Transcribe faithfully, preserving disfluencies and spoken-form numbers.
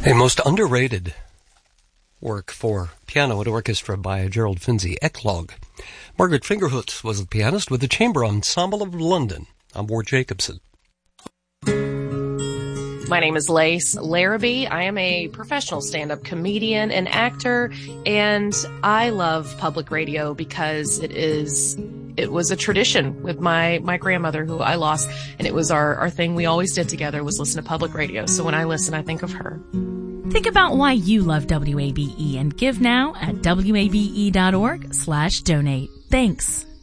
A most underrated work for piano and orchestra by Gerald Finzi, Eclogue. Margaret Fingerhoots was the pianist with the Chamber Ensemble of London. I'm Ward Jacobson. My name is Lace Larrabee. I am a professional stand-up comedian and actor, and I love public radio because it is, it was a tradition with my, my grandmother who I lost, and it was our, our thing we always did together was listen to public radio. So when I listen, I think of her. Think about why you love W A B E and give now at W A B E dot org slash donate. Thanks.